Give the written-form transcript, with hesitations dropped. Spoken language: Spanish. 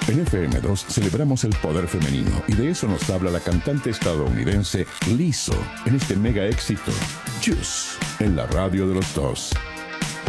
En FM2 celebramos el poder femenino y de eso nos habla la cantante estadounidense Lizzo en este mega éxito, Juice, en la radio de los dos.